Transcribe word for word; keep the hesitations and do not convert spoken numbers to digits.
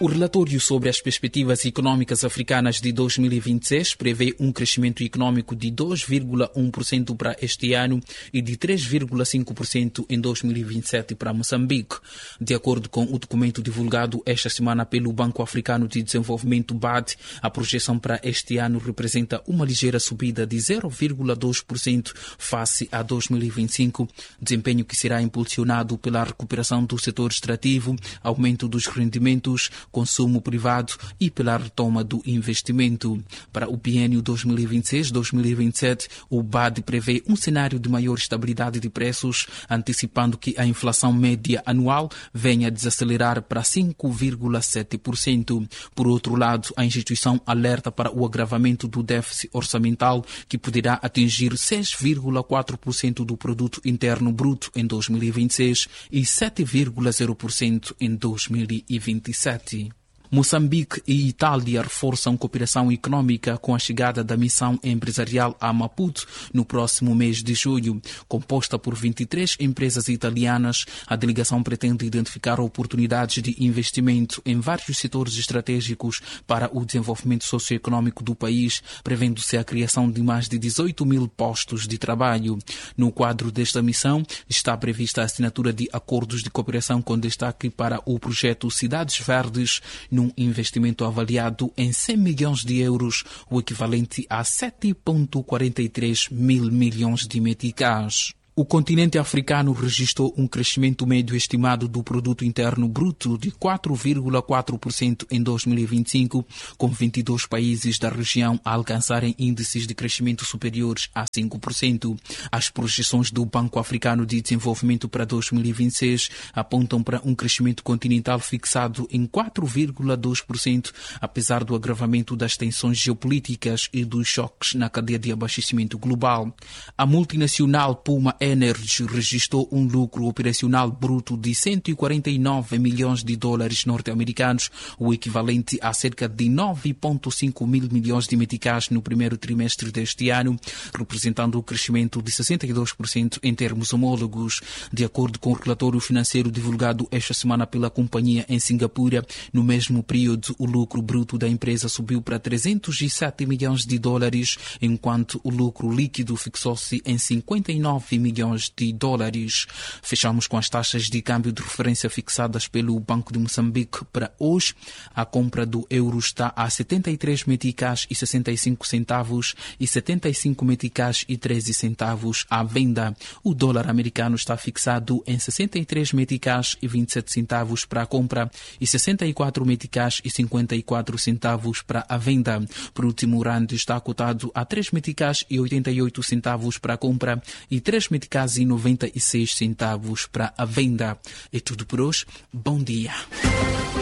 O relatório sobre as perspectivas econômicas africanas de dois mil e vinte e seis prevê um crescimento econômico de dois vírgula um por cento para este ano e de três vírgula cinco por cento em dois mil e vinte e sete para Moçambique. De acordo com o documento divulgado esta semana pelo Banco Africano de Desenvolvimento B A D, a projeção para este ano representa uma ligeira subida de zero vírgula dois por cento face a dois mil e vinte e cinco, desempenho que será impulsionado pela recuperação do setor extrativo, aumento dos rendimentos, consumo privado e pela retoma do investimento. Para o biênio dois mil e vinte e seis a dois mil e vinte e sete, o B A D prevê um cenário de maior estabilidade de preços, antecipando que a inflação média anual venha a desacelerar para cinco vírgula sete por cento. Por outro lado, a instituição alerta para o agravamento do déficit orçamental, que poderá atingir seis vírgula quatro por cento do produto interno bruto em dois mil e vinte e seis e sete vírgula zero por cento em dois mil e vinte e sete. Moçambique e Itália reforçam cooperação econômica com a chegada da missão empresarial a Maputo no próximo mês de julho. Composta por vinte e três empresas italianas, a delegação pretende identificar oportunidades de investimento em vários setores estratégicos para o desenvolvimento socioeconômico do país, prevendo-se a criação de mais de dezoito mil postos de trabalho. No quadro desta missão, está prevista a assinatura de acordos de cooperação com destaque para o projeto Cidades Verdes, num investimento avaliado em cem milhões de euros, o equivalente a sete vírgula quarenta e três mil milhões de meticais. O continente africano registrou um crescimento médio estimado do produto interno bruto de quatro vírgula quatro por cento em dois mil e vinte e cinco, com vinte e dois países da região a alcançarem índices de crescimento superiores a cinco por cento. As projeções do Banco Africano de Desenvolvimento para dois mil e vinte e seis apontam para um crescimento continental fixado em quatro vírgula dois por cento, apesar do agravamento das tensões geopolíticas e dos choques na cadeia de abastecimento global. A multinacional Puma Energy registrou um lucro operacional bruto de cento e quarenta e nove milhões de dólares norte-americanos, o equivalente a cerca de nove vírgula cinco mil milhões de meticais no primeiro trimestre deste ano, representando um crescimento de sessenta e dois por cento em termos homólogos. De acordo com o relatório financeiro divulgado esta semana pela companhia em Singapura, no mesmo período o lucro bruto da empresa subiu para trezentos e sete milhões de dólares, enquanto o lucro líquido fixou-se em cinquenta e nove milhões de dólares. Fechamos com as taxas de câmbio de referência fixadas pelo Banco de Moçambique para hoje. A compra do euro está a setenta e três meticais e sessenta e cinco centavos e setenta e cinco meticais e treze centavos à venda. O dólar americano está fixado em sessenta e três meticais e vinte e sete centavos para a compra e sessenta e quatro meticais e cinquenta e quatro centavos para a venda. Por último, o rand está cotado a três meticais e oitenta e oito centavos para a compra e três meticais e noventa e seis centavos para a venda. É tudo por hoje. Bom dia.